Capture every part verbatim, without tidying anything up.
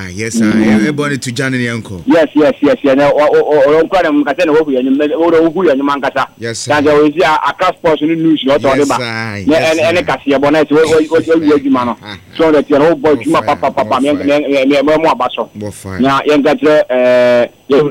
ah yes sir e born to Jan and Yanko yes yes yes yes na o kwa na mkasa na wohu yanyum o wohu yanyum ankasa kan je o zi aka sports ni news no to de ba na ene kase bo na ti o o adwuma no so that you know boy adwuma papa papa me me mo abaso na yen gatre eh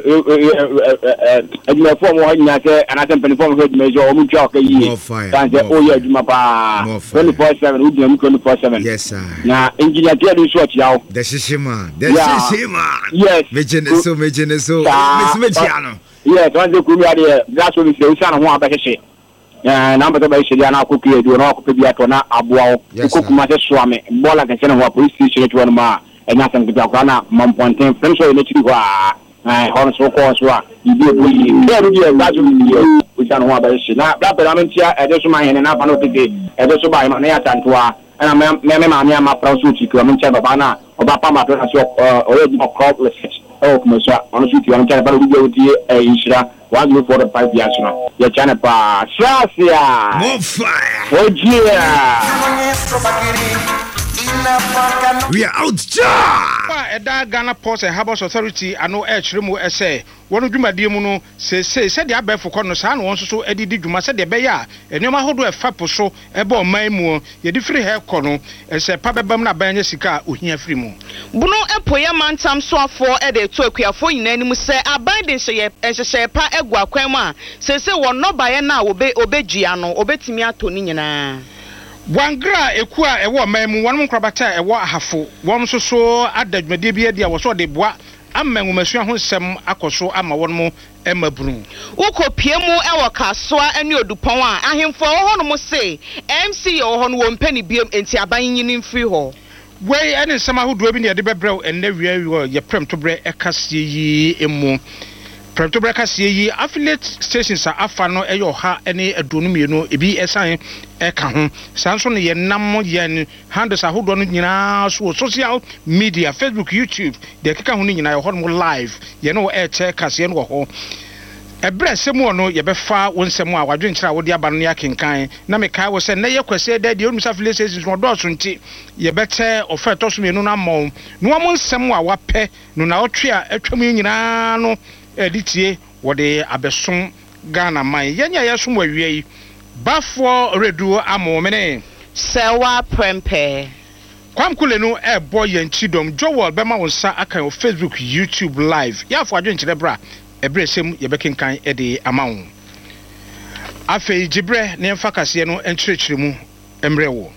adwuma form ho nya se anata mpani form ho adwuma jo o mu twa ka yi kan je o ye adwuma pa twenty-four seven u dum twenty-four seven yes sir na engineer kia do so chiao the shishima the shishima yes mejene so mejene so mesmejiano yes on the kumi ade that's what we say usa no ho abehye eh na mbato ba hye na akoku edu na akoku bi ato na aboa akoku ma se soame bola ka chene ho police station to no ma enya san kita kwa na mamponten friends so ne chiri ho a eh hono so ko so a ibi ebu yi be ru die that's what we say usa no ho abehye na bla bla mentia e de so ma hene na fa no tete e de so ba ma na ya tantoa ana me me ma me ma pra so ti ko mentia baba na oba pa ma to na so o ye crop research oh kuma so ono so ti mentia ba ru die odi e inshira one zero four five years now. Your channel pa Shasia. More fire. Oh yeah. We are out. Ja. Eda Ghana Ports and Harbours Authority ano e chiremu ese wonu dwumade mu no se se se de abefo kɔ no saa no wonso so edidi dwuma se de be ya enema hodo e fa po so e ba oman mu ye di free hair kɔ no ese pa bebam na banya sika ohia free mu bunu epoye mantam so afo e de to akuafo nyina ni mu se aban de hye ehye pa egu akwan mu a se se wonno baye na obe obegua no obetimi ato ni nyina Wangra ekua ewo mamu wonum krabata ewo ahafo won so so adadwade bia dia wo so de boa ammanwu masua ho nsem akoso ama wonum emabunu ukopie mu ewo kasoa ane odupon a ahemfo ho no mo se M C ho no wo mpani biem enti aban nyini mfiri ho wei ene nsem ahodo bi ne de bebrew enne wiawi ye prem to bre ekasie yi emu prem to bre kasie yi affiliate stations a afa no eyo ha ene adonu mienu ebi esan eka ho sanso ne ye nam ye handles ahodo no nyina so social media Facebook YouTube de keka ho nyina ye ho no live ye no e che kase no ho ebre semu no ye befa wonsemu a wadwenkyira wodi aba no ya kenkan na me kai wo se na ye kwese da de onumsa affiliates no do so nti ye bete oferto so mienu na mom no am nsemu a wape no na otwe a atwam nyina no editie wode abesom Ghana man yenya yesum wawie bafo redu amomene sewa prempe kwamkule no e boy yanchidom Joel bema wonsa akan o Facebook YouTube live ya fo adwenkyere bra ebresem ye bekenkan e de amawo afei gibre ne mfa kase no enkyerechiremu emrewo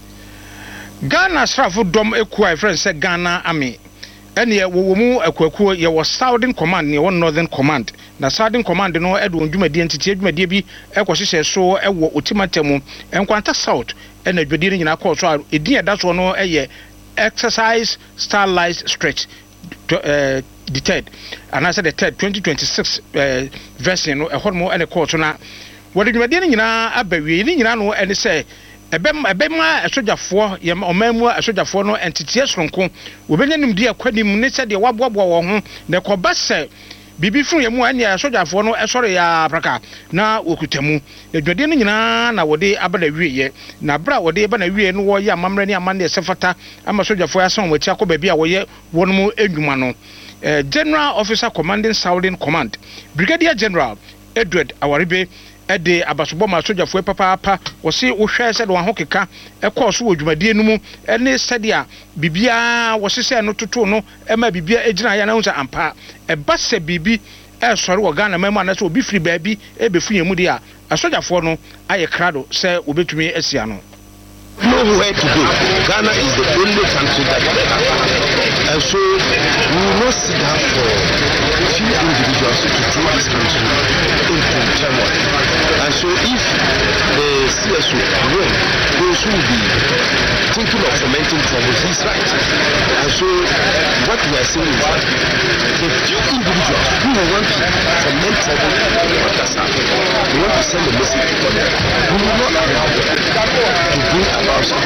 Ghana srafo dom ekua friend se Ghana Army ene wo mu akwakuo ye wo Southern Command ne wo Northern Command na Southern Command no edo ndwumadi entiti adwumadi bi ekohyehyɛ so ewo otimatemu enkwanta South ene adwadi ne nyina kɔ so edin eda so no eye exercise starlight stretch uh, the third and I said the third twenty twenty-six uh, version no ehɔ mo ene kɔ so na wo adwumadi ne nyina abawie ne nyina no ene sɛ ebem ebema asojafo ye omamu asojafo no entity sonko obenya nimdi akwadim ne se de waboabo wo ho ne koba se bibi fun ye mu ane asojafo no esore ya praka na okutamu edwade no nyina na wode abana wieye na bra wode bana wieye no wo ye amamre ne amane sefata ama sojafo ya san wachi akọ baabi a wo ye wonmu edwuma no eh, General Officer Commanding Southern Command Brigadier General Edward Awaribe ede abasobo ma sojafo papa papa wo se wo hwe se de wo keka e kɔ so wodwumadie no mu ene sede a bibia wo se se no toto no e ma bibia ejina ya na hunsa ampa e ba se bibi e sɔre wo Ghana ma ma na se obi firi baabi e befu yemu de a asojafo no aye krado se obetumi asia no nowhere to go. Ghana is the only country that we have. And so we will not sit down for few individuals to throw this country into turmoil. And so if the C S O win, those who will be thinking of fomenting trouble, he's right. And so what we are saying is that the few individuals who will want to foment trouble in what has happened, we want to send a message to them. We will not allow them to bring about uh,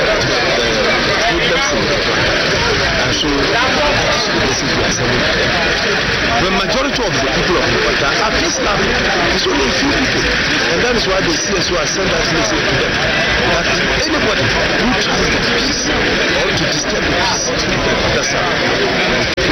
problems in the country. And so this is the message we are sending to them. The majority of the people of Nepal are peace loving. It's only a few people. And that is why the C S O has sent that message to them. That anybody who tries to peace or to disturb the peace, that's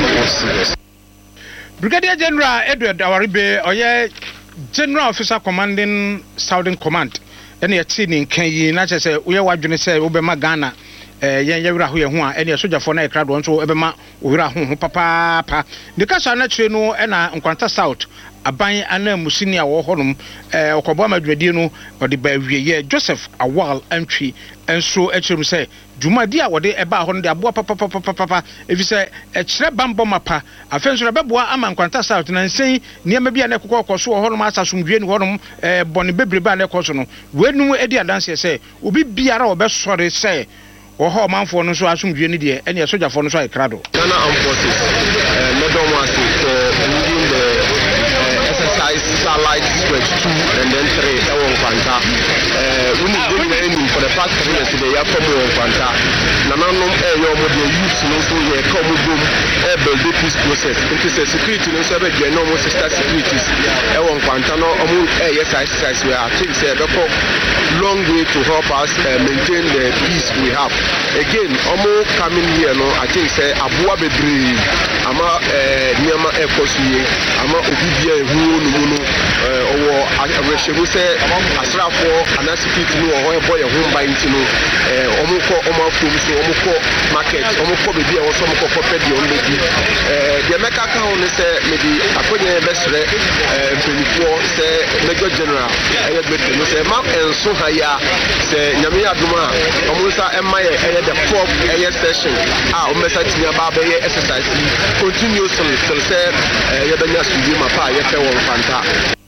Brigadier General Edward Awaribe oye General Officer Commanding Southern Command ene yeti ni nkan yi na chese uye wadwene se obema Ghana eh yen yewira ho ye ho a ene sojafo na ekra do nso ebema owira ho ho papa pa de kasa na kire no ena Nkwanta South aban ana musini a wo honum eh okobo amadwadi no ode ba wieye Joseph Awal antwi enso echirum se dwumadi a wode eba ho no de aboa papa papa papa efise echire bambo mapa afenso beboa ama Nkwanta South na nsen niam bia na kokko koso ho honum asasomdwe ni honum eh bone bebrebe a na koso no wenu edi adanse se obi biara obesore se oho manfo no so asomdwe ni de ene sojafo no so ekrado Ghana Armed Forces uh, medal was for leading the exercise satellite stretch two and then three Ewo Nkwanta. Uh, we need good training for the past three years today. From Nkwanta, Nananom eh your model youth no so here come boom eh build the peace process. Into the security no so be no more sister securities. Ewo Nkwanta no omu eh yes exercise we are think say be long way to help us uh, maintain the peace we have. Again, omu coming here no I think say abuwa bebre ama eh niama e kosuye ama obibia ehu no mu no eh owo arehyebu say asrafo ana security no ho ebo ye ho ban ti no eh omu ko omu afom so omu ko market omu ko bebi e wo so omu ko kopɛ di on bebi eh de meka ka ho ne say maybe akonye besre eh mpenipo say Major General eh betre no say ma enso ha ya say nyame aduma omu sa emma ye eh the fourth eh session ah o mesa tinya ba ba ye exercise continuously till say eh ye benya studio mapa ye fe won fanta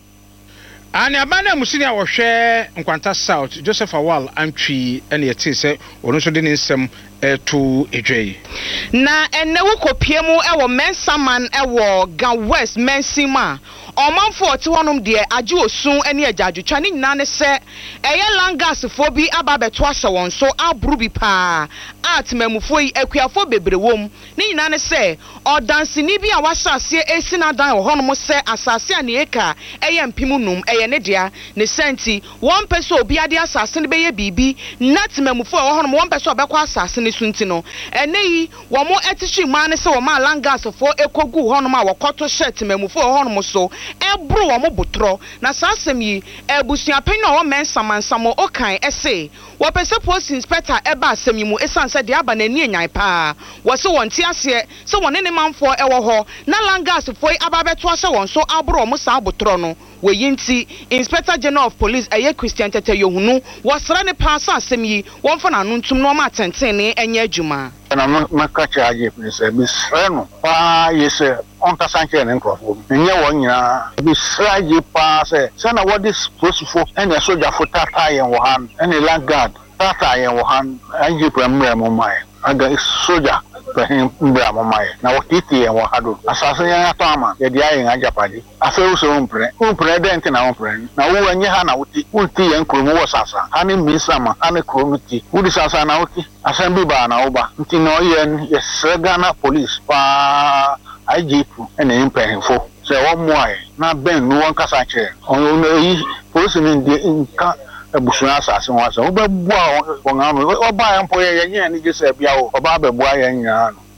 ani abana musini a wohwe Nkwanta South Joseph Awal antwi ene yeti se ono so de ne nsem eto edwei na enne wo kopiemu e wo mensaman e wo Ga West mensima omanfo oti honum de age osun ene agyaadwetwa ne nyina ne se eye langas fo bi aba beto ahye won so aburu bi pa atmamufo yi akuafo bebrewom ne nyina ne se odansini bi a wahye esi na dan honum se asase a ne eka eye mpimu num eye ne dia ne senti won pese obi ade asase ne beye bibi natmamufo wo honum won pese obekwa asase ne sunti no ene yi wo mo etichi ma ne se wo ma langas fo ekogu honum a wokoto shirt mamufo wo honum so ebru wo mo botro na sasem yi ebusuapen no wo mensamansamo okan ese wo pese post inspector eba asem yi mu esanse de aba na ni enyan pa wo se won ti ase se won ne manfo ewo ho na langas fo aba beto ase won so abru mo sa botro no we yinti Inspector General of Police eye Christian Tete Yohunu wo sra ne pa so asem yi won fa na no ntum no ma tenten ne enya adwuma na maka chaje pese bisre no pa yese onka sanche ne nkrofo enye wo nyina bisra je pa se se na what this posufo ene soldier fo tata yen wo han ene land guard tata yen wo han anje pramre mo mai aga soldier pehin mbra mo mai na wo titi yen wo hado asase yen atama ye dia yen ajapade afa uso umpre umpre dent na umpre na wo anye ha na wuti wuti yen kromo wo sasa ani misama ani kromiti wudi sasa na wuti asambi ba na oba nti no yen yes Ghana police pa I G P and impehfo se wo moae na ben no won kasa kire on yi police ni de nka ebusua asase ho asa wo ba bua won anu oba empo ye ye ni gese bia wo oba ba bua ye nya no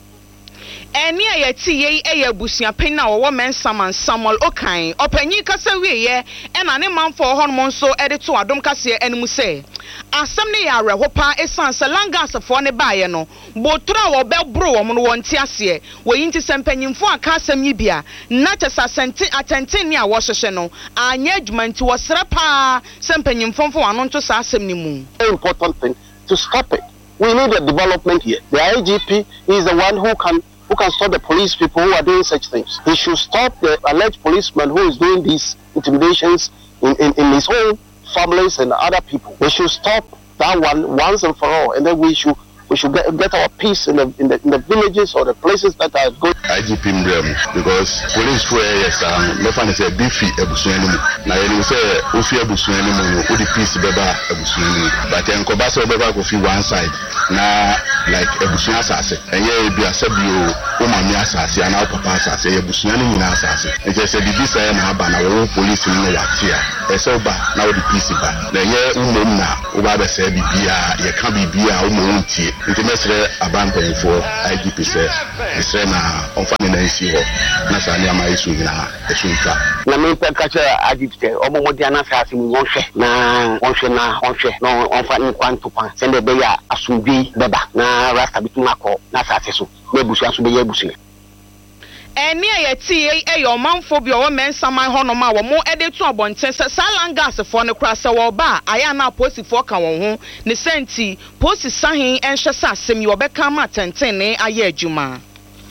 eni ayeti ye eye busuapen na wo mensaman Samuel Okan opanyi kasa wiye e na ne manfo honum nso e de to adom kase enum se asem ne ya rehopa esanse langas fo ne baaye no botura wo bebro wo no wonti ase wo yinti sempanyimfo aka asem yi bia na chesa sente atenten ne a wo hyehye no anya adwumanti wo sra pa sempanyimfo fo ano nto sa asem ni mu. Important thing to stop it. We need a development here. The I G P is the one who can who can stop the police people who are doing such things. He should stop the alleged policeman who is doing these intimidations in, in, in his own families and other people. They should stop that one once and for all, and then we should we should get, get our peace in the, in the in the villages or the places that are good. I G P mbrem because police for yes um me fan say bifi ebusuani mu na you say ofi ebusuani mu no odi peace beba ebusuani but enkoba say beba go fi one side na like ebusuani asase enye bi asabio o mami asase ana o papa asase ye busua ne nyina asase e je se bibi say na aba na wo police no wate a e se oba na wo di peace ba na ye umom na o ba be say bibia ye ka bibia o mo ntie nti mesre abanpanfo I G P say mesre na onfa ne na isi ho na sa ne ama isu nyina e su nfa na me pe ka che I G P say o mo modi ana asase mu won hwe na won hwe na won hwe na onfa ni kwanto pan se ne be ya asumbi beba na rasta bituma ko na asase so be busua so be ye busua eni ayeti e yo manfo bi o men saman ho no ma wo mo e de tu obonten se salangas fo ne kra se wo ba aya na posifo ka won ho ne senti posi sahin enhwe sa asem yo be ka ma tenten ne aye adwuma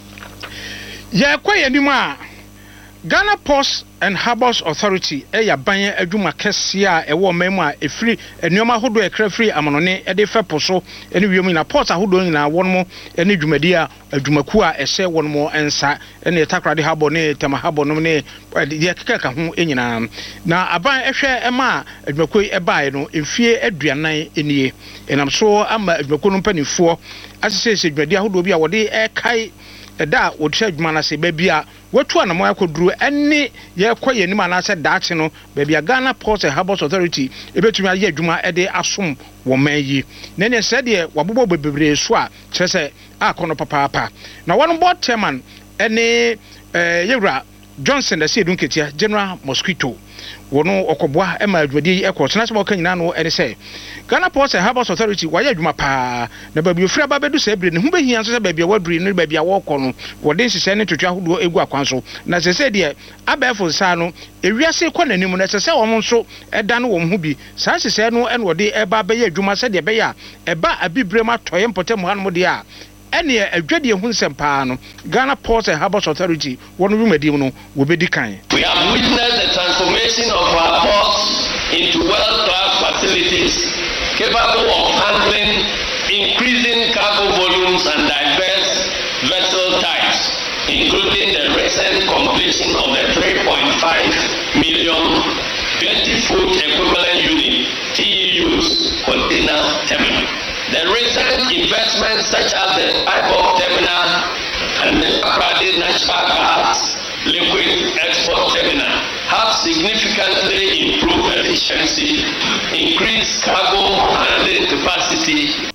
ye kwaye nimu a Ghana Ports and Harbours Authority e ya ban adwuma kese a e wo memu a efiri enuoma hodo e kra free amonone e de fepo so ene wiemu na port ahodo nyina won mo ene dwumadi a adwumaku a ehye won mo ensa ene takrade harbor ne tema harbor no ne de keka ho enyina na aban ehwe ema adwumaku e bae no emfie aduanan enie enam so ama adwumaku no mpanifo asese dwumadi ahodo bi a wode e kai da wo twa adwuma na se ba bia watu anamo akoduru ene ye koye ni ma na se daache no ba bia Ghana Ports and Harbours Authority ebetumi aye adwuma e de asom wo manyi na ne se de wabobo bebebre so a kyerese akono papa papa na one board chairman ene eh yewra Johnson da se edunketia General Mosquito wono okoboa e ma adwadi e ko tena se mo kan nyina no ene se Ghana Ports and Harbours Authority waye adwuma pa na ba bi ofra ba bedu se ebre ne hu behia so se ba bia waduri ne ba bia wo kɔ no wode nhyehyɛ ne twetwa hodo egu akwan so na se se de abɛfo sa no ewiase kɔ nanim na se se wo nso ɛda no wo hu bi sa nhyehyɛ no ɛna wode ɛba bɛyɛ adwuma se de bɛyɛ a ɛba abibrem atɔye mpotem han mo de a ene adwade hu nsɛmpa no Ghana Ports and Harbours Authority wono rumadi no wo bedi kan. We have witnessed the transformation of our ports into world-class facilities capable of handling increasing cargo volumes and diverse vessel types, including the recent completion of the three point five million twenty-foot equivalent unit T E U's container terminal. The recent investments such as the I B O C terminal and the Accra National Gas liquid export terminal have significantly improved efficiency, increased cargo handling capacity.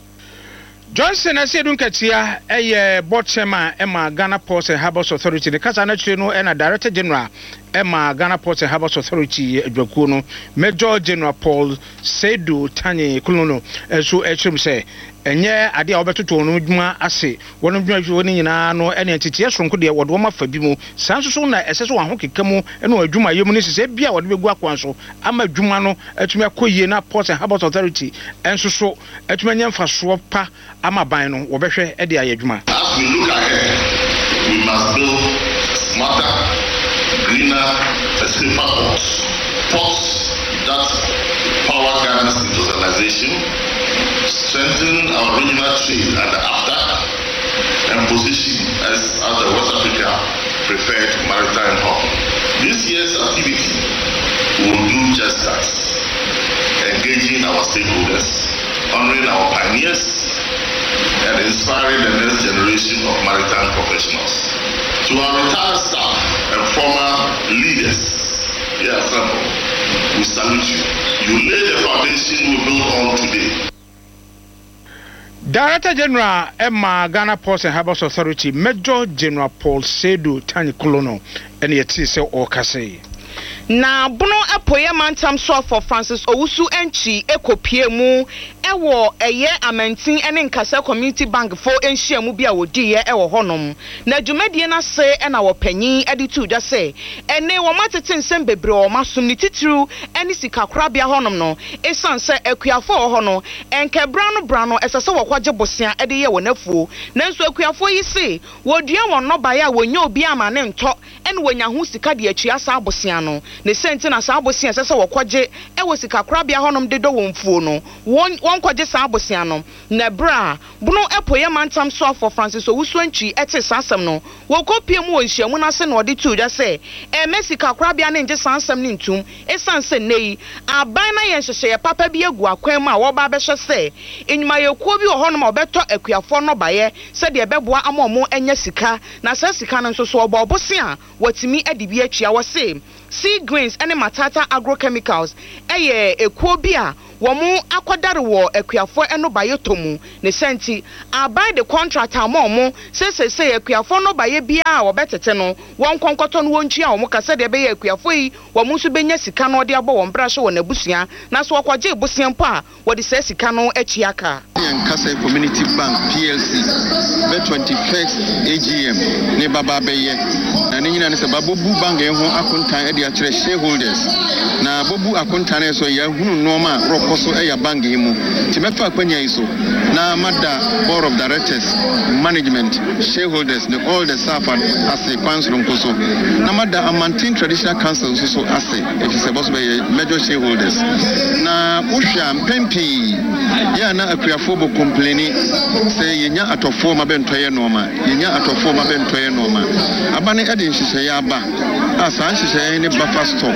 Johnson as edun katia eye board chairman Emma Ghana Ports and Harbours Authority the kasa na tire no na director general Emma Ghana Ports and Harbours Authority adwaku no Major General Paul Seydou Tanye Kolono enso etrim se enye ade a obetoto no dwuma ase wono dwuma hwe woni nyina no ene entitie sonko de wodo ma fa bi mu sanso so na ese so wa ho kekamu ene adwuma yemu ni sese bia wodo begu akwan so ama dwuma no atumi akoyie na Ports and Harbours Authority enso so atumi anya mfaso pa ama ban no wo behwe e de ayadwuma. As we look ahead, we must build smarter, greener, and safer ports. Ports that power Ghana's industrialization, strengthen our regional trade at the after, and position us as the West Africa preferred maritime hub. This year's activity will do just that, engaging our stakeholders, honoring our pioneers, and inspiring the next generation of maritime professionals. To our retired staff and former leaders here assembled, we salute you. You lay the foundation we build on today. Director General Emma Ghana Ports and Harbours Authority Major General Paul Seydou Tanye Kolono and yet se okase. Na bono apoye mantam so for Francis Owusu enchi ekopie mu ewo eye amantin ene nkasa community bank fo enhia mu bia wodi ye ewo honom na dwumadie na se ena wo panyin editu da se ene wo matete nsem bebre wo masum ni titru ene sikakora bia honom no esan se akuafo ho no enkebra no bra no esese wo kwaje bosia ede ye wo nafuo nanso akuafo yi se wodua won no ba ya wonya obi ama ne nto ene wonya ho sika de atua sa bosia no no ne senti na saa abosia sese wokɔgye ɛwɔ sika korabea hɔnom de do wɔmfuo no wɔn wɔnkɔgye saa abosia no na bra bunu ɛpoye mantam so afɔ Francis Owusu antwi ɛte sansɛm no wɔkɔpie mu wɔ nhyiamu na se na ɔde tu dwa sɛ ɛmɛ sika korabea ne ngye sansɛm ne ntum esan sɛ nei aban na yɛn hyehyɛ papa bi agu akwan mu a wɔba bɛhwɛ sɛ enyuma yɛkuo bi wɔ hɔnom a ɔbɛtɔ akuafo no bayɛ sɛ de ɛbɛboa ama ɔmo anya sika na sɛ sika no nso so ɔbɔ ɔbose a wɔtimi adi bi atwa wɔ se Sea Grains and Matata Agrochemicals eye ekuo bi a wɔn akɔdare wɔ akuafo ɛno bayɛ tomu ne senti aban de contractor ama ɔmo sesese akuafo no bayɛ bia a wɔbɛtete no wɔn kɔnkɔtɔ no wɔntwi a wɔn kasa de bɛyɛ akuafo yi wɔn nso benya sika no de abɔ wɔn bra hye wɔ n'abusua na so wɔkɔgye busua mpo a wɔde sɛ sika no akyi aka Nkasa Community Bank P L C the twenty-first A G M ne baba bɛyɛ na ne nyina ne sɛ babobu bank ɛho akontan de akyerɛ shareholders na bobu akontan ɛso yɛ hunu noma rokoso ɛya bank yi mu ti mɛfa akwanya yi so na mada board of directors management shareholders the all the staff ase kwansoro nkoso na mada Amantin Traditional Council nso so ase if sɛ boss bɛyɛ major shareholders na wohwa mpempi ya na akuafo bo complaini sɛ yenya atofo ma bɛntɔyɛ noma yenya atofo ma bɛntɔyɛ noma abane ɛde nhyehyɛ ya ba a san nhyehyɛ ne buffer stock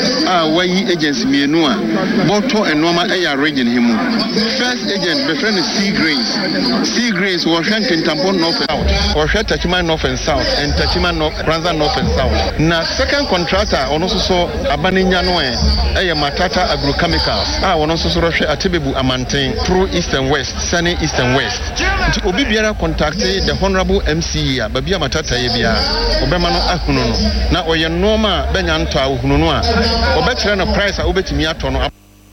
a wayi agency mienu a bɔtɔ enoma ɛya region himu first agent be friend Sea Grains Sea Grains wɔ hwɛ Kintampo North and South wɔ hwɛ Tachima North and South and Tachima North Kranza North and South na second contractor ɔno so so abane nya no ɛyɛ Matata Agrochemicals a ɔno so so hwɛ Atebebu Amanten through east and west sunny east and west nti obi biara contact the honorable M C a babia Matata ye bia obema no ahunu no na ɔyɛ noma benya ntɔ ahunu no a ɔbɛkyerɛ no price a obetimi atɔ no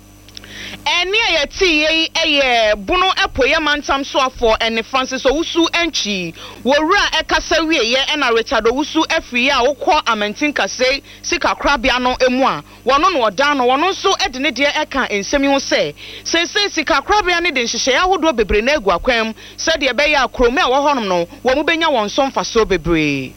Eni ayeti ye eye bunu epoye mantam so afọ ene Francis Owusu enchi wowura ekasa wie ye ena Richard Owusu afiri a wokọ Amantin kase sika krabia no emu a wono no oda no wono so ede ne de eka ensemi ho se sese sika krabia ne de nhyehyɛ ahodo bebre na egu akwam se de be ya krome a wo honom no wo mu benya won so mfaso bebre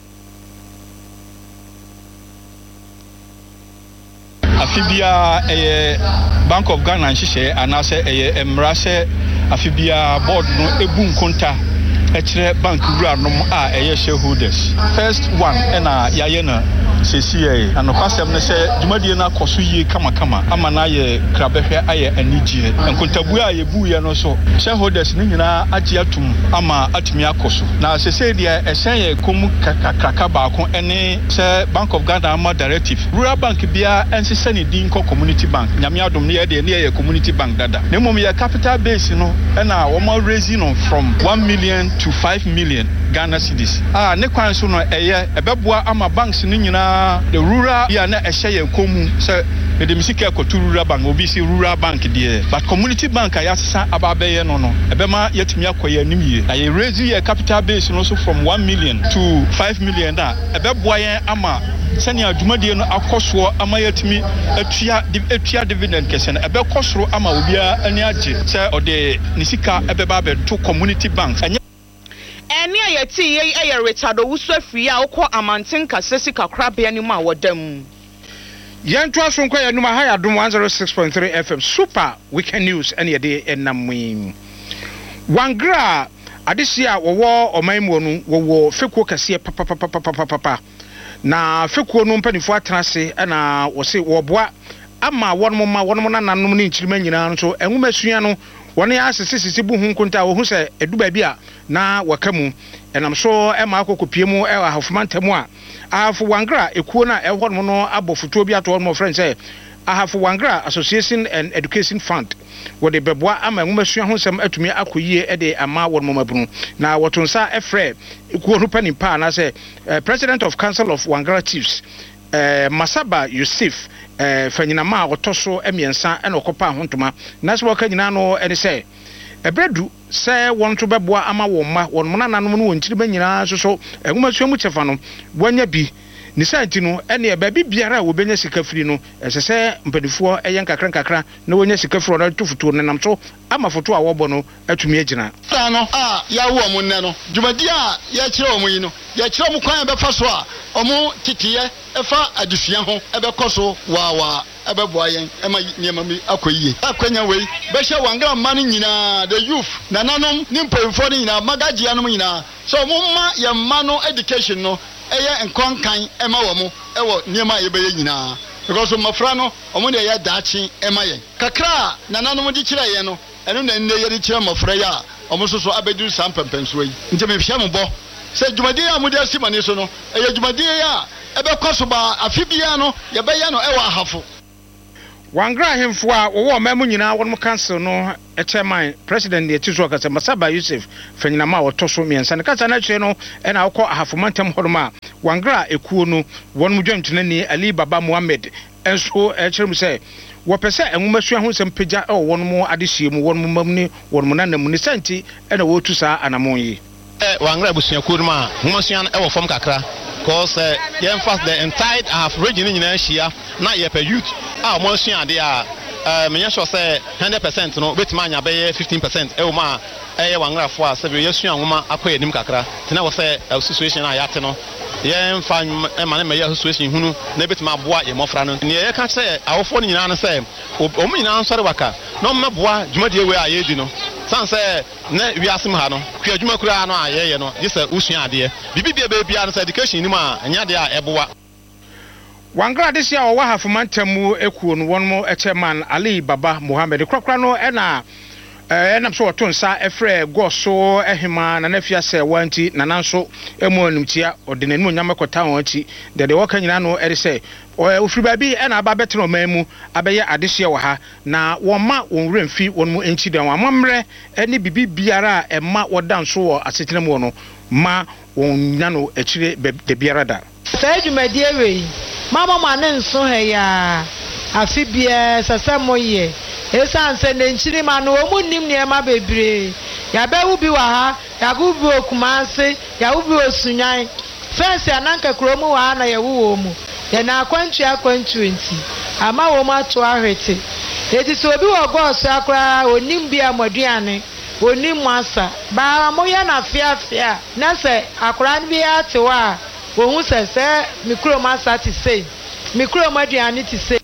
Afibia eye Bank of Ghana nhyehyɛ anase eye emrase afibia board no ebu nkonta ekyere bank wura no a eye shareholders first one ena yaye na sesiye anopasem ne sɛ dwumadie na koso yie kama kama ama na ye krabehwe aye anigye nkontabu a yebu ye no so shareholders ne nyina agye atum ama atumi akoso na sesiye dia ɛhyɛn ye komu kakaka baako ene sɛ Bank of Ghana ama directive rural bank bia ensese ne din ko community bank nyame adom ne ye de ne ye community bank dada ne mom ye capital base no ena wo ma raising on from one million to five million Ghana cedis ah ne kwan so no eye ebeboa ama banks ne nyina the rural ya na ehye ye komu say the misika kotu rural bank obi si rural bank there but community bank ayasa ababeye no no ebema yetumi akoye anim ye na ye raise ye capital base no so from one million to five million da ebeboa ye ama sani adwumadie no akoso ama yetumi atua atua dividend kese na ebekosoro ama obia ani agye say ode nisika ebeba be to community bank. Eni ayeti ye eye Richard Owusu afiri a wokɔ Amantin kase sika krabea ni mu a wodam. Yento asonkwa ya numa ha ya dum one oh six point three F M super weekend news ene ye de enam. Wangra adesia wowo omanmu no wowo fekuo kase papa papa papa papa na fekuo no mpanifo atrase na wo se woboa ama wonmo ma wonmo nananom ne nchirima nyina no so enwuma sua no woni asese sisi bu hu nkunta wo hu se eduba bi a na wakamu enam so e ma akokopie mu e ahafomantemu a ahafo wangra ekuo na e hono no abofutuo bi ato mo friend say ahafo wangra association and education fund wo de beboa ama enwuma sua ho sem atumi akoyie e de ama wonmo mabunu na wotonsa e frɛ ekuo no panimpa na say president of council of Wangra chiefs eh Masaba Yusuf eh fanyinama otoso emiensa ena okopa hontoma na so waka nyina no ene se ebredu se won to beboa ama wo ma won mona nanom no wontiri ba nyina so so enwuma suamu chefa no wonya bi ni santi no ene e ba bi biara wo benya sika firi no esese mpadifo eyen kakran kakra na wonya sika firi no to futuo nenam so ama foto a wo bo no atumi agina sa no a ya wo mo nne no dwumadi a ya kire wo mo yi no ya kyerɛ mu kwan ɛbɛfa so a ɔmo titiye ɛfa adusua ho ɛbɛkɔ so wa wa ɛbɛboa yɛn ɛma nneɛma mi akɔ yie akwanya wei bɛhyɛ wangra mma no nyinaa the youth nananom ne mpanyinfoɔ no nyinaa magagye anom nyinaa so ɔmo ma yɛn mma no education no ɛyɛ nkɔnkan ɛma wɔ mo ɛwɔ nneɛma a yɛbɛyɛ nyinaa because mmɔfra no ɔmo de ɛyɛ daakye ɛma yɛn kakra nananom de kyerɛ yɛn no ɛno na nne yɛde kyerɛ mmɔfra yɛ a ɔmo nso so abɛduru saa mpɛmpɛnsoɔ yi nti mehwɛ mo bɔ sɛ dwumadie a mo de asi mane so no ɛyɛ dwumadie a ɛbɛkɔ so ba afi bia no yɛbɛyɛ no ɛwɔ ahafo Wangra ahemfo a wɔwɔ ɔman mu nyinaa wɔn council no chairman president de tiso kasa Masaba Yusuf fanyinama a wɔtɔ so mmiɛnsa ne kasa na kyerɛ no ɛna akɔ ahafomantam hɔnom a Wangra ekuo no wɔn mu dwamtenani Ali Baba Muhammad ɛnso ɛkyerɛ mu sɛ wɔpɛ sɛ enwoma sua ho nsɛm pagya ɛwɔ wɔn mu adehye mu wɔn mu mam ne wɔn mu nanam ne santi ɛna wɔtu saa anamon yi ɛ Wangra busuakuo no ma nwoma sua no ɛwɔ fam kakra because uh, yeah, first the entire half region in Asia, not yet per youth. Ah, more sure they are. Uh, me sure say hundred percent no, bet man ya be fifteen percent. Eh, ma, eh, Wangra for several years young woman akwe nim kakra. Tina was say a situation I yate no. Yeah, fine man me situation hunu na bet ma boa ye mofra no. Ne ye ka say awofo ni nyina no say o mu nyina nsore waka. No ma boa dwumadie we aye di no. San say na wiasem ha no kua adwuma kura no ayeye no gye sɛ usua ade bibi bia be bia no sɛ education ni mu a anya de a ɛboa Wangra de sia ɔwɔ hafomantam mu ekuo no wɔn mo chairman Ali Baba Muhammad krokra no ɛna ɛnam so wɔto nsa ɛfrɛ goso ɛhema na nafia sɛ wanti na nanso emu onumtia ɔde nanim nyama kɔta wɔn akyi de de wɔka nyina no ɛde sɛ ofiri baabi ɛna aba bɛtena ɔman mu abɛyɛ adehye wɔ ha na wɔn ma wɔn remfi wɔn mu enti dan amammerɛ ɛne bibi biara a ɛma wɔda nso wɔ asetena mu no ma wɔn nya no akyire de biara da sɛ dwumadie wei mama ma ne nso ha ya afi bia sasa moye esan se ne nchiri ma no omu nim ne ma bebre ya be ubi wa ha ya go bi okumase ya ubi osunyan fence ananka kromu wa na ya wo mu ya na akwantu akwantu enti ama wo ma to ahwete eti so obi wo go so akra onim bia moduane onim masa ba mo ya na fia fia na se akra bi ate wa wo hu se se mikro masa ti sei mikro moduane ti sei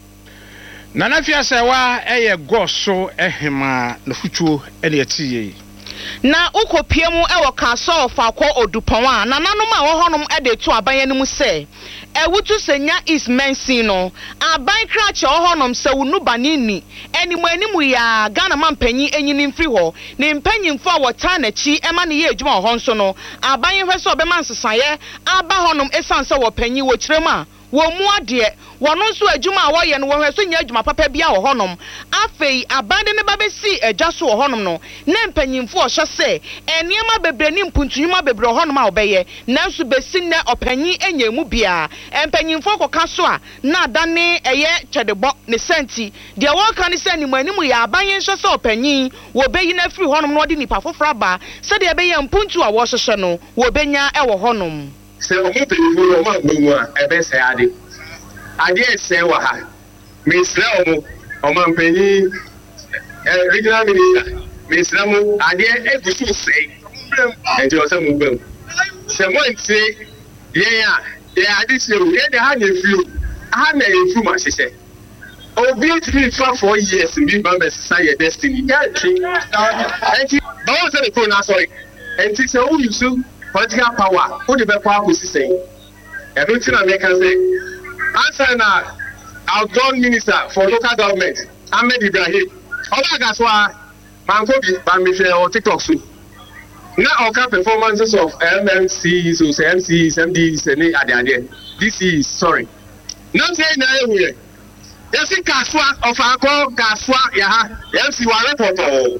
na na fia sɛ wa ɛyɛ goso ɛhema na futuo ɛne ɛtiye na ukopie mu ɛwɔ kaso fa kɔ odupɔn a na nanom a wɔ hɔnom ɛde to aban no mu sɛ ɛwutu senya is mensin no aban krache wɔ hɔnom sɛ wunu banini ɛni mu animu ya Ghana man panyin enyini mfiri hɔ ne mpanyimfo a wɔta n'akyi ɛma ne yɛ adwuma wɔ hɔ nso no aban hwɛ sɛ ɔbɛma nsesaeɛ aba hɔnom esan sɛ wɔ panyin wɔ kyerɛ mu a wɔ mu adeɛ wɔno nso adwuma a wɔyɛ no wɔhwɛ so nya adwuma papa bia wɔ hɔnom afei abande ne ba besi agya so wɔ hɔnom no ne mpanyimfo ɔhyɛ sɛ ɛnneɛma bebre ne mpuntunyuma bebre wɔ hɔnom a wɔbɛyɛ nanso besi nnɛ ɔpanyin enya mu bia mpanyimfo kɔka so a na adane ɛyɛ kyɛdebɔ ne senti deɛ wɔka ne sɛ animu animu yɛ aban yɛn hyɛ sɛ ɔpanyin wɔbɛyi na firi hɔnom no ɔde nipa foforɔ aba sɛdeɛ ɛbɛyɛ mpuntu a wɔhyehyɛ no wɔbɛnya ɛwɔ hɔnom sɛ ɔmo mpanyimfo ɔmo agbomu a ɛbɛsɛ ade ade ɛsɛ wɔ ha mesrɛ ɔmo ɔmo mpanyin regional minister mesrɛ mo ade egu so sɛe ɛnti ɔsɛ mo bam sɛ mo ntie yɛn a yɛ ade hyɛ o yɛn de ha na efi o ha na efi mu ahyehyɛ obi tiri fa four years bi ba bɛsesa yɛ destiny yɛntwe ɛnti báwo sɛ ne kuro n'asɔre ɛnti sɛ o yusu political power o de bɛ kɔ akɔsi sɛn ɛno ti na mɛka sɛ answer na outgoing minister for local government Ahmed Ibrahim oba gaswa manko bi ba me share on TikTok so na oka performances of M M Cs or M Cs M Ds any ade ade this is sorry no say na ewe yes gaswa of akọ gaswa ya ha M C wa report o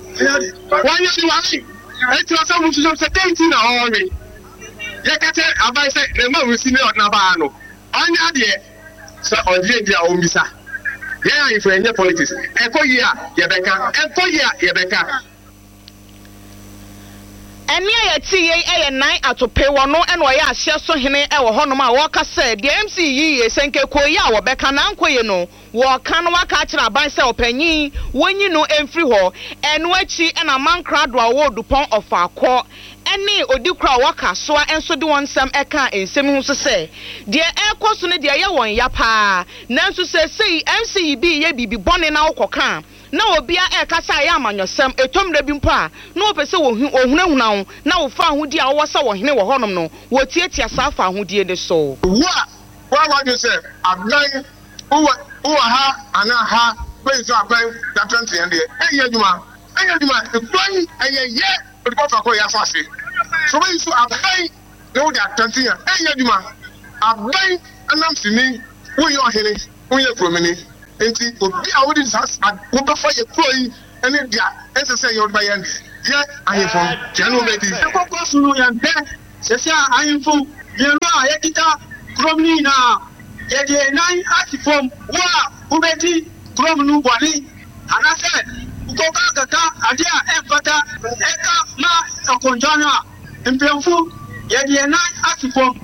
one year wa ni e ti o so mu so seventeen na ori ye ka te abai say na ma we si ne na ba no anya de so odie dia o misa yeah if we politics eko yi a ye beka eko yi a ye beka Eni aye ti ye aye nine atope wono eno ye ahye so hene e wo honom a wo ka se de M C yi senke koyi a wo beka na nkoye no wo ka no waka akira ban se opanyin wonyi no emfiri ho eno achi ena mankrado a wo dupon of akọ eni odikura waka so enso de wonsam eka ensem hu so se de ekoso ne de ye won ya pa nanso se sei M C bi ye bibi bone na wokoka na obia e kasa ya amanyosem etomre bi mpo a na opese wo ohunahuna na wo fa ahudi a wo sa wo hene wo honom no wo tietia sa fa ahudie de so wa wa wa you say ablan who who ha ana ha when so ablan that twenty and there eh yaduma eh yaduma the plan eh ye o de fa ko ya fa se so when so ablan no that twenty eh yaduma ablan anam sini wo yo hene wo ye promeni enti obi a wodi sas wo be fa ye kroi ene dia ese se yo ba ye ye ayefo je no be di kokko sunu ya nte se se ayefo ye no a ye kita kromni na ye de nine atifom wa ubeti kromnu boni anase ukoka kaka adia enfata eka ma okonjana empemfu ye de nine atifom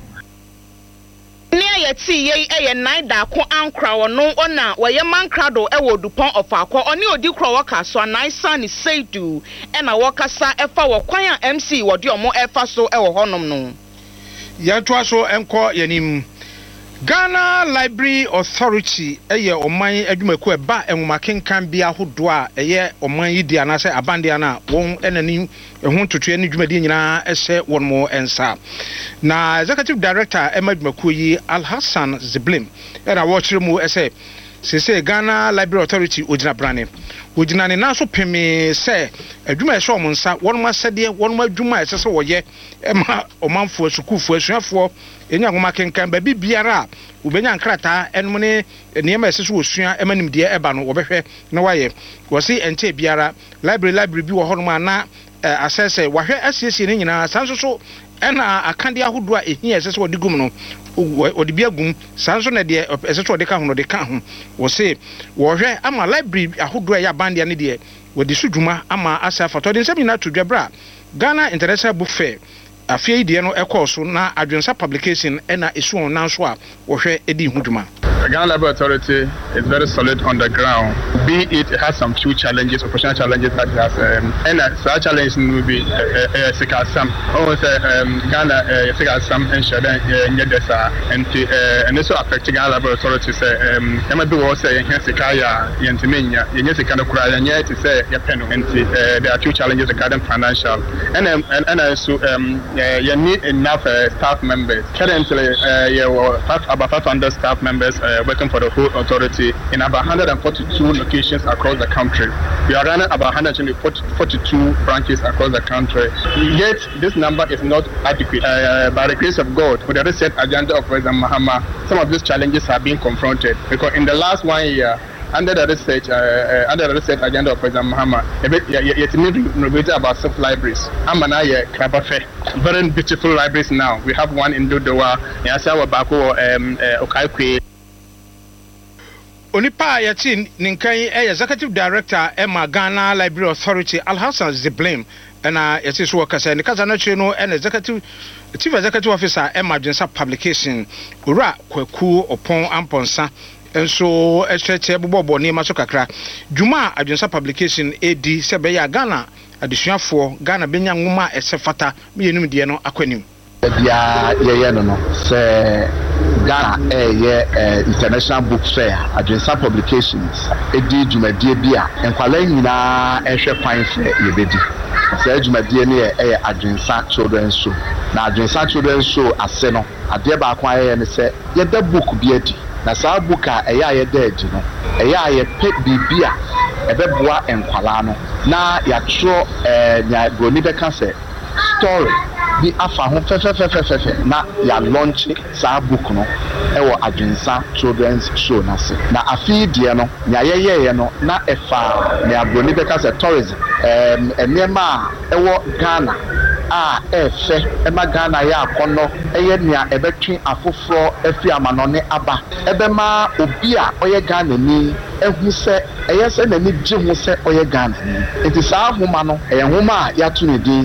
ne ayeti ye eye nine da ko ankra wono ona waye mankrado e wo dupon of akọ oni odikro waka so nine san seidu e na wakasa efa wo kwan a M C wo de omo efa so e wo honom no ya to aso enko yanim Ghana Library Authority eye oman adwumaku eba enwumakenkan bia hodo a eye oman yi di anase abande ana won enani ehun tutu ani dwumadi nyina ehye won mo ensa na executive director emadwumaku yi Alhassan Ziblim era wo kire mu ese sese Ghana Library Authority ogina brane ogina ne na so peme se adwuma ehye omo nsa won ma sede won ma adwuma ese se woye ema omanfo sukufu asuafo enya ngoma kenkan ba bibiara ubenya nkrata enum ne niema esese osua emanim de eba no wobehwe na waye wo se ente biara library library bi wo hono ma na asese wahwe asiesie ne nyina sanso so ena akande ahodo a ehia esese wodi gum no wodi bia gum sanso na de esese wodi ka ho no de ka ho wo se wo hwe ama library ahodo a ya bande ne de wodi sudwuma ama asafa to de nsem nyina to dwabra Ghana International Book Fair afei de no ekoso na adwensa publication ena esu on nanso a wo hwe edi hudwuma. The Ghana Library Authority is very solid on the ground. Be it, it has some few challenges, operational challenges that it has, um, and uh, such challenges will be Sika Sam. Oh, Ghana Sika Sam and Shadan Yedesa, and and also affect Ghana Library Authority. Say, um, Emma do also in Hesikaya, Yentimania, Yesikana Kura, and yet to say Yapeno, and there are two challenges regarding financial, and um, and and also um, you need enough uh, staff members. Currently, uh, you have about five hundred staff members. Uh, working for the whole authority in about one hundred forty-two locations across the country. We are running about one hundred forty-two branches across the country. Yet, this number is not adequate. Uh, by the grace of God, with the reset agenda of President Mahama, some of these challenges are being confronted. Because in the last one year, under the research, uh, uh, under the research agenda of President Mahama, yet we renovated about six libraries. Amana Krabafe, very beautiful libraries now. We have one in Dodowa, Yasawa Bako, um, uh, Okaikwe. Onipa yati ninkan e executive director Emma Ghana Library Authority Alhassan Ziblim na yati so kasa ne kasa na chire no en executive chief executive officer Emma Adwensa publication ura kwaku opon amponsa enso ehyeche bobobo ne maso kakra dwuma Adwensa publication edi se be ya Ghana adesuafo Ghana benya nwoma esefata mienum de no akwanim bia ye no no se Ghana eh International Book Fair Adwensa Publications edi dwumadie bia enkwala nyina ehwe kwan fe yebedi se dwumadie ne eh Adwensa Children's Show na Adwensa Children's Show ase no ade ba kwa ye ne se ye da book bi edi na sa book a eh ya ye da edi no eh ya ye pe bibia ebeboa enkwala no na ya tro eh nya goni be kan se story bi afa ho fefefefefe na ya launch sa book no ewo Adwensa Children's Show na se na afi die no nya yeyeye no na efa na abroni beka se tourism em enema ewo Ghana a efe ema Ghana ya akono eye nia ebetwe afoforo afi amanone aba ebema obi a oye Ghana ni ehu se eye se na ni gye ho se oye Ghana ni enti sa homa no eye homa a ya to ne din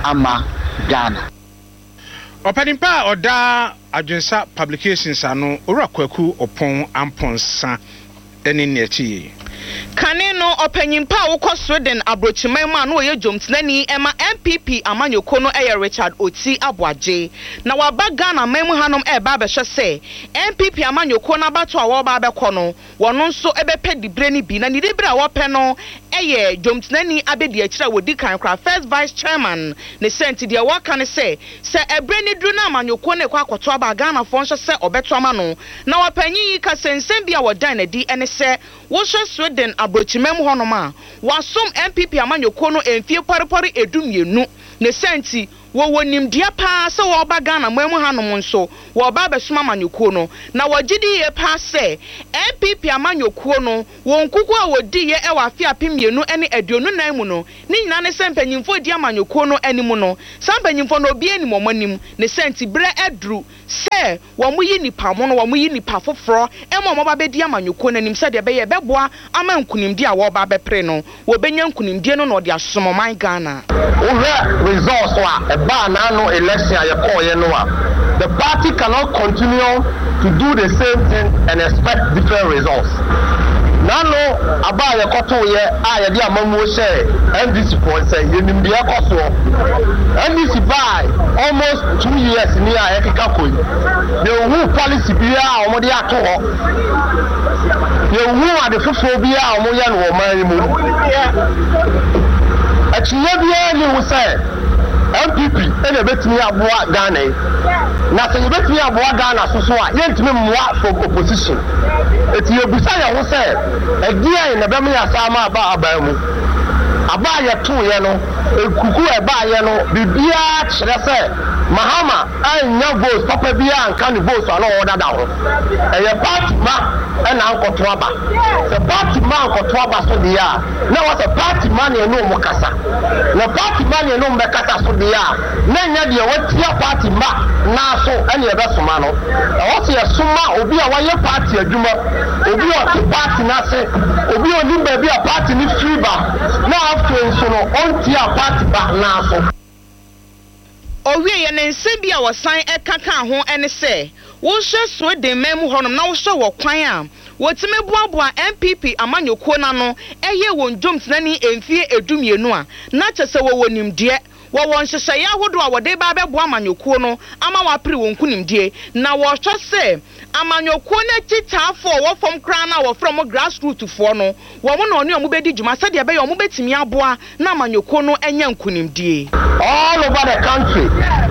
ama Ghana. Openimpa oda adwensa publications ano owura kwaku opon amponsa eni nechi kane no opanyimpa wokɔ Sweden abrochiman ma no oye jomtnani ema M P P amanyoko no eye Richard Oti Aboagye na waba Ghana memu hanom e ba behwe se M P P amanyoko na bato a wo ba bekɔ no wono nso ebepe dibre ni bi na ni dibre a wo pɛ no eye jomtnani abedi akira wodi kan kra first vice chairman ne senti de waka ne se se ebre ni dru na amanyoko ne kwa akoto aba Ghana fo nso se obeto ama no na wapanyi ka sensem bia wodan na di ene se wo Sweden abrochimem honoma wasom M P P amanyoko no emfie parepare edumienu ne senti wo wonim dia pa se wo ba Ghana memu hanom nso wo ba besoma amanyoko no na wogidi ye pa se M P P amanyoko no won kuku a wodi ye e wa afia pemienu ene aduonu nan mu no ni nyina ne sempanyimfo di amanyoko no animu no sempanyimfo no obi anim omanim ne senti bre edru se wo mu yi nipa mo no wo mu yi nipa foforo e mo mo ba be di amanyoko no anim se de be ye beboa ama nkunimdi a wo ba be pre no wo benya nkunimdi no no de asomo man Ghana wo results wa ba na no election aye call ye no the party cannot continue to do the same thing and expect different results. Nano aba ye koto ye a ye de amamu share N D C for say ye nim de ekoso N D C by almost two years ni a ye keka koi the who policy bia a omo de ato ho ye who ade fofo bia a omo ye no man mu a chiye bia ni wo say M P P ene betimi aboa Ghana na se betimi aboa Ghana so so a yentimi mmoa for opposition eti ebusa ya ho se edia na be me asama aba aba mu aba ya to ye no ekuku eba ye no bibia kire se Mahama anya votes papa bia anka ne votes ala o dada ho eye party ma ena ankoto aba se party ma ankoto aba so dia na was a party man e no mo kasa na party man e no mbe kasa so dia na nya de watia party ma na so ene e be soma no e wo se soma obi a waye party adwuma obi o ti party na se obi o ni ba bia party ni free ba na after so no on ti a party ba na so owie ye ne nsebi a wosan ekaka ho ene se wo hwe Sweden memu honom na wo hwe wo kwan a wotime boaboa M P P amanyoko na no eye won jomtnani emfie edumienu a na chese wo wonimde wo won hyehyɛ ya hodo a wode ba bɛboa amanyoko no ama wapre won kunimde na wo hwe se amanyoko na titafo wo fom kra na wo from grassroots fo no wo mo na oni omo bedi djuma sɛ de be yo omo betimi aboa na amanyoko no enya nkunimde all over the country.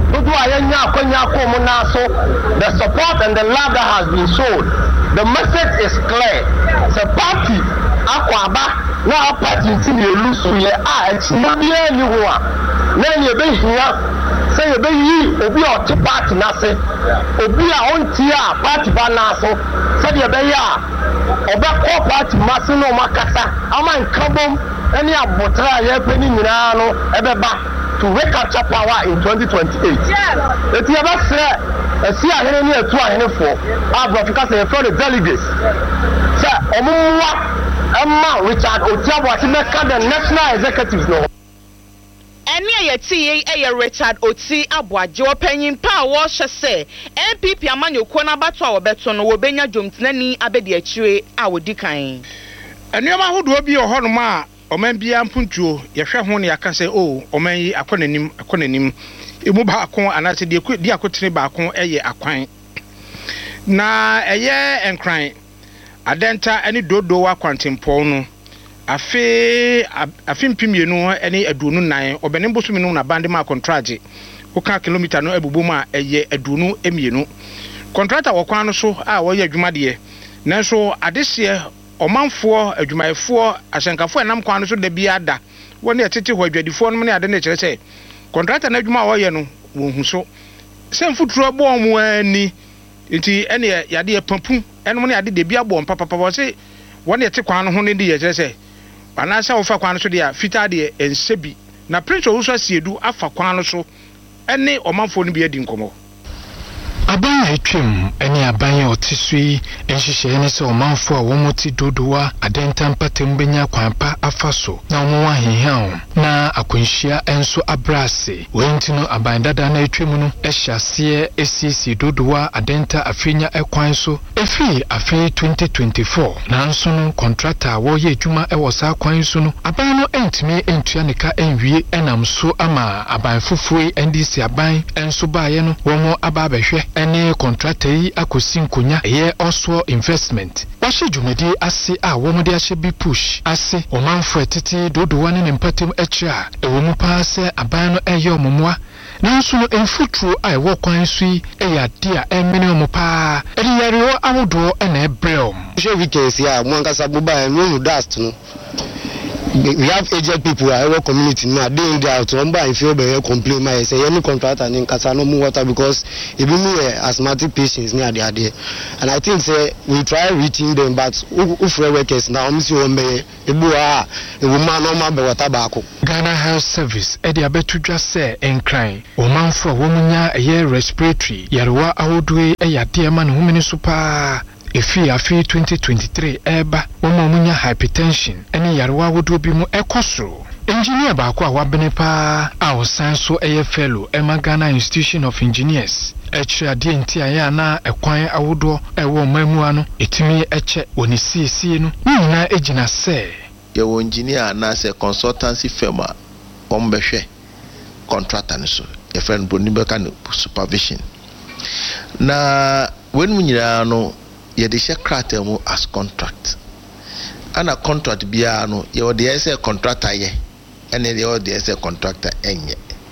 The support and the love that has been shown. The message is clear. The party, Akwaba, now party until you lose to your eyes. Not the anyone. Then you be here. Say you be ye, Obi or two party nase. Obi a on tia party banaso. Say you be ya. Oba ko party masino makasa. Ama in kabom. Any abotra ye penny mirano ebeba. To recapture power in twenty twenty-eight. Yes. It's about say, see, I hear near two and four. I've got to say for the delegates. Sir, Omua, Emma, Richard Otiabo, the national executives no. Eni ayeti eye Richard Oti Aboagye opanyin pa wo hye se M P P amanyoko na bato a wobeto no wobenya jomtnani abedi akire a wodi kan. Enuama hodo bi ohonoma a oman bia mpuntuo yehwe ho ne yaka se o oman yi akonanim akonanim emu ba akon anase de di akotene ba akon eye akwan na eye enkran adenta ani dodo wa kwantempo no afi afi mpimienu ani aduonu nan obene mbosumi no na bande ma contract woka kilometer no abubomu a eye aduonu emienu contractor wokwan no so a wo ye adwuma de nanso adehye omanfo adwumayefo asenkafo enam kwan no so da bia da woni etete ho adwadifo no ne ade ne kire se contractor na adwuma wo ye no wo hu so se mfuturo bo omo ani nti ene yade ye papu eno ne ade de bia bo mpapapa wo se woni ete kwan no ho ne de ye kire se ana sa wo fa kwan no so de a fita de ensebi na prince wo so asiedu afa kwan no so ene omanfo no bia di nkomo Aban etwem ene aban otisui enhyehyɛ ne sɛ ɔmanfo a wɔn ti dodowa adenta mpatem benya kwanpa afaso na wɔn ahehan na akwanhyia enso abrase wɔntino aban dada na etwem no ɛhyɛaseɛ esisi dodowa adenta afenya ekwan so efi afi twenty twenty-four nanso no contractor a wɔyɛ adwuma ɛwɔ saa kwan so no aban no entimi entua ne ka enwie enam so ama aban fofoi ndc aban enso baayɛ no wɔn aba abɛhwɛ ene contractor yi akosi nkonya eye also investment wahye dwumadi ase a wo mode ahye bi push ase omanfo etete dodowa ne mpatem akira ewo mu pa se aban no eye ommoa nanso no emfuturo a ewo kwan so yi eye ade a emene omo pa ede yarewo awodo na ebrem she weekends ya mo ankasa boba no dust no we have aged people in our community now doing that to umba if you be complain my say any contractor in kasa no more water because if you me asthmatic patients near there there and I think say we try reaching them but if workers now me see one be ebu a e woman no ma be water back Ghana Health Service e dey abetudwa say enkran o manfo wo munya eye respiratory yarewa awodwe e yade ma no humene so pa Efi afi twenty twenty-three eba womo munya hypertension ene yarewa wodo bi mu ekosoro engineer ba ko a wabene pa a osan so eye fellow Emma Ghana Institution of Engineers echi ade enti aya na ekwan awodo ewo mamu ano etimi eche oni siesie no nyina ejina se ye wo engineer na se consultancy firm a ombehwe contractor ne so ye friend boni beka no supervision na when munyira no ye de share kratem as contract ana contract bia no ye de ese contractor ye ene ye de ese contractor enye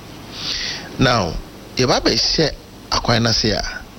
now ye ba be share akwan na se a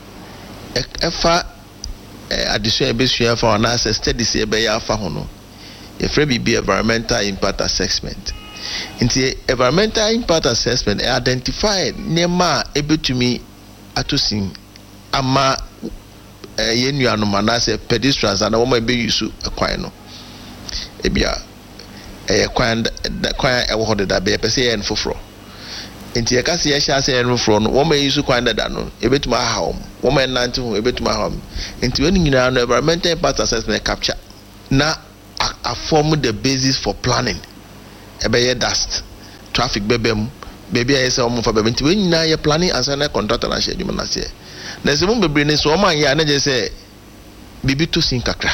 efa addition ebesua fa na se studies ye be ya fa ho no ye free bi environmental impact assessment nti environmental impact assessment e identify nema ebetumi atosin ama eh yenu anoma na se pedestrians and wo ma be use kwan no ebia eh kwan kwan e wo hodo da be pese ye nfoforo enti e ka se ye sha se ye nfoforo no wo ma use kwan da no ebetuma ha wo wo ma nante ho ebetuma ha wo enti we nyina no environmental impact assessment capture na a form the basis for planning e be ye dust traffic bebem baby I say o mo fa bebem enti we nyina ye planning and sign contract na share dwuma na se na se mo bebre ne so o man ya na je say bibi to sin kakra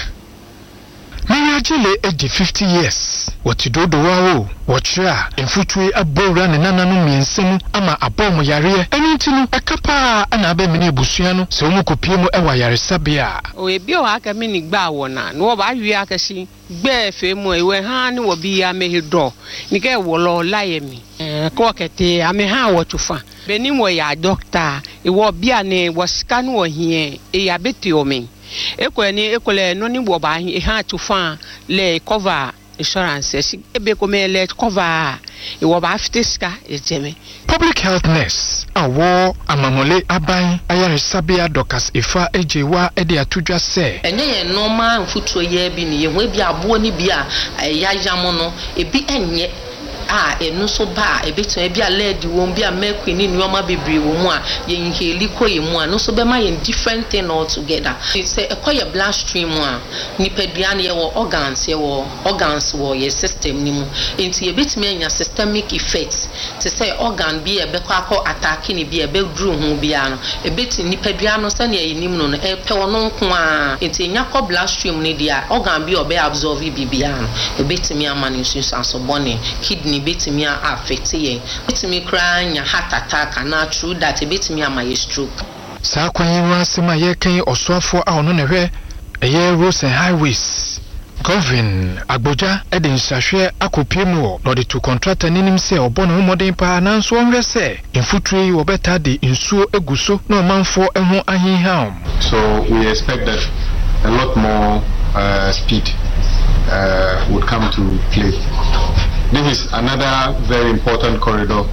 Maya Jile edi fifty years wati dodo wawo wachira infutwe abora ne nananu miensemu ama abomo yare eni ntinu ekapa ana abe mene ebusua no se omu kopie mu ewa yaresabia o ebi o aka mini gba wona no ba wi aka si gbe efe mu ewe ha ni wo bi ya mehido ni ke wo lo laye mi eh ko kete ame ha wo tufa beni mo ya doctor e wo bia ne wo sika no wo hie e ya beti o mi ekweni ekole no ni wo ba e ha tufa le cover insurance ebe ko me le cover e wo ba aftiska ejeme public health nurse awo amamole aban ayaresabia dokas ifa ejewa ede atudwa se enye ye normal mfutuo ye bi ni ye ho bi abo ni bi a yayam no ebi enye ah enu so ba ebeto ebi aledi won bi a mekwi ni nyoma bebre wo mu a ye nheli koye mu a no so be ma ye different thing all together say ekoye bloodstream a nipadua na ye wo organs ye wo organs wo ye system ni mu enti ye betimi anya systemic effects to say organ bi e be kwa akọ attack ni bi e be duru hu bi a no ebeti nipadua no se na ye nim no e pe wono nko a enti nya ko bloodstream ni dia organ bi obe absorb bi bi a no ebetimi amani nsusanso bone kidney betimi affect ye betimi kra nya heart attack na true that betimi ama ye stroke sa kwan wa sema ye kan osoafo a ono ne hwe eye roads and highways Govern Agboja eden sahwe akopie mu no de to contractor ninim se obo no modern pa na nso onwe se infutri wo beta de nsuo eguso na manfo eho ahinham. So we expect that a lot more uh, speed uh, would come to play. This is another very important corridor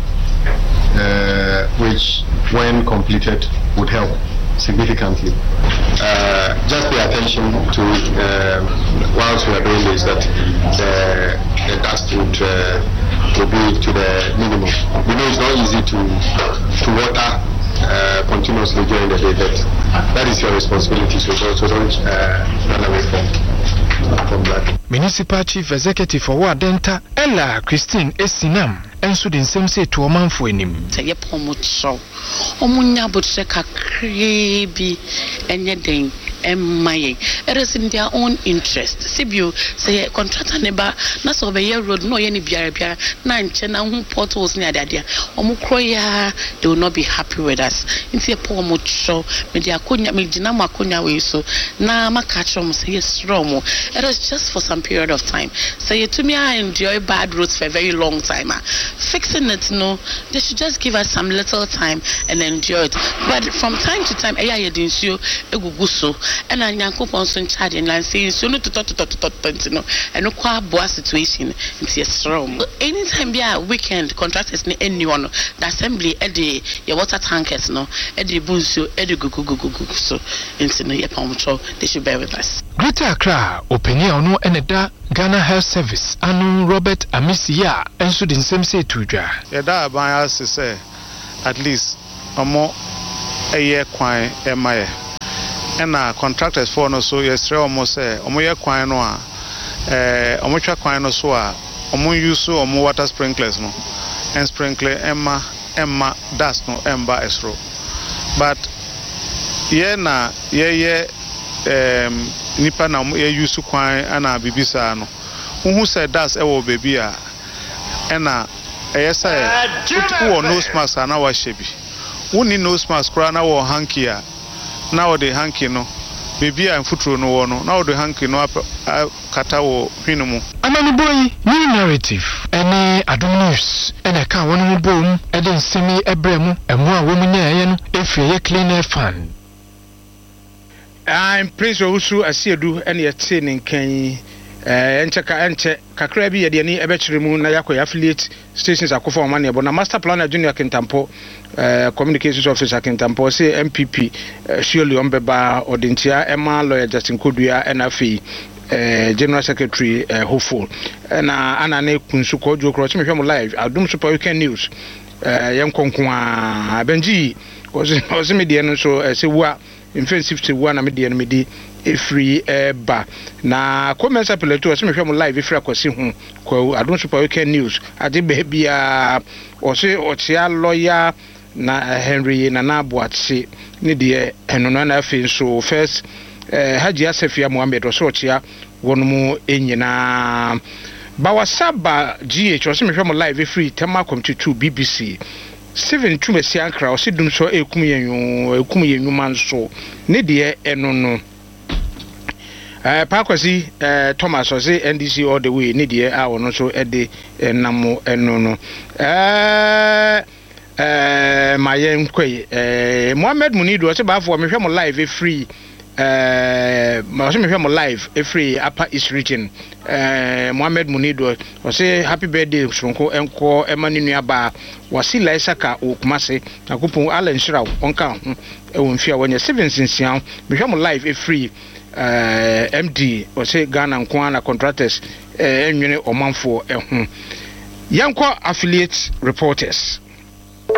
uh, which when completed would help significantly. Uh, just pay attention to uh, whilst we are doing this that the, the dust would uh, will be to the minimum. We know it's not easy to to water uh, continuously during the day. That, that is your responsibility, so don't, so don't uh, run away from, from that. Municipal Chief Executive for Wadenta, Ella Christine Esinam, and so the same say to a man for him. Say a pomocho, Omunya Butcheka creepy, and yet then. And my it is in their own interest. Sibu say a contractor neighbor, not over your road, no any beer, nine chena who portals near the idea. Omukroya, they will not be happy with us. In the poor mucho, media kunya, Midinama kunya way so. Na makachum say yes, Romo. It is just for some period of time. Say to me, I enjoy bad roads for a very long time. Fixing it, no, they should just give us some little time and enjoy it. But from time to time, I didn't you, a and I yanko on some charge and I say so no to talk to talk to talk to no and no qua boa situation into a strong. Anytime be a weekend contractors ni anyone the assembly at the your water tankers no at the bunso at the gugu gugu gugu so into no your palm they should bear with us. Greater Accra opinion no eneda Ghana Health Service anu Robert Amisia and so the same say to ja. Yeah, that by us say at least a more a year quine emaye. And uh, contractors for no so yes, almost say, Omoya Quinoa, eh, Omocha Quino soa, Omo use so Omo water sprinklers no, and sprinkler Emma, Emma, dust no, Emba esro. But ye na ye ye, um, nipa na ye use to quine and a bibisa no, who said that's ewo baby, and uh, yes, I put nose mask and our shabby. Who need nose mask, crana or hanky. Now the hanky no, baby and footro no one. Now the hanky no katawo hinomo. Amani boy, new narrative. Any adum news. And I can't one boom. I didn't see me a bremo. And more women here. If you're cleaner fan. I'm Prince Osu. I see you do any attaining Kenny. Encheka enche kakra bi ye de ni ebechire mu na yakoya affiliate stations akofo money but na master planner junior Kintampo uh, communications officer Kintampo say M P P uh, surely ombeba odintia Emma lawyer Justin Kodua N F A uh, general secretary uh, hopeful na ana na kunsu ko jo cross me hwem live adum super weekend news uh, yem konkwa benji ozi media no so uh, say wa offensive to one na media no medi free eba na comments appeal to us me hwem live ifra kwasi hu ko adon super weekend news ade be bia o se o tia lawyer na Henry na na boatse ne de enono na afi so first eh Haji Asafia Mohammed o so tia wonmu enyina bawasaba G H o se me hwem live free tema committee two B B C Steven Tumesi Ankra o se dum so ekum yenyu ekum yenyu manso ne de enono Uh, Pakwasi uh, Thomas was N D C all the way, Nidia, our no so at the Namo and no no. Uh, uh, my young Quay, uh, Mohammed Munid was about for me from live a free, uh, from live a free upper East region. Uh, Mohammed Munid was say happy birthday, Sonko, and call Emmanuel Bar was see Lysaka or Kumase, Nakupu Allen Shroud on count. When fear when you're seven since young, become live a free. Uh, M D or say Ghana and Kwana contractors, uh, or Manfo, uh, Yanko affiliate reporters.